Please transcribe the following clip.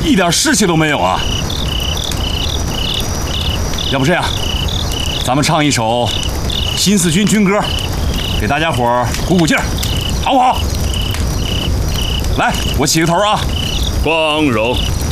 一点士气都没有啊！要不这样，咱们唱一首新四军军歌，给大家伙儿鼓鼓劲儿，好不好？来，我起个头啊！ 光荣。